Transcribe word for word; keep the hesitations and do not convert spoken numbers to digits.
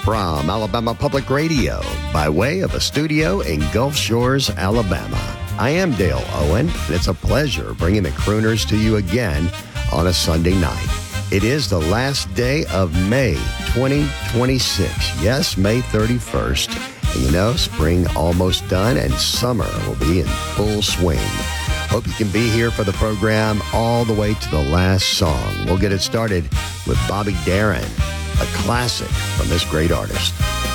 from Alabama Public Radio by way of a studio in Gulf Shores, Alabama. I am Dale Owen, and it's a pleasure bringing the crooners to you again on a Sunday night. It is the last day of May twenty twenty-six. Yes, May thirty-first. And you know, spring almost done and summer will be in full swing. Hope you can be here for the program all the way to the last song. We'll get it started with Bobby Darin, a classic from this great artist.